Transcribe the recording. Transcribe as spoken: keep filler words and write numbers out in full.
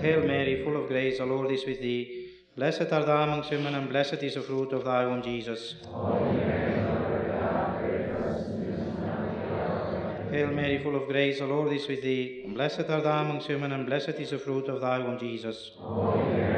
Hail Mary, full of grace, the Lord is with thee. Blessed art thou amongst women, and blessed is the fruit of thy womb, Jesus. Hail Mary, full of grace, the Lord is with thee. Blessed art thou amongst women, and blessed is the fruit of thy womb, Jesus.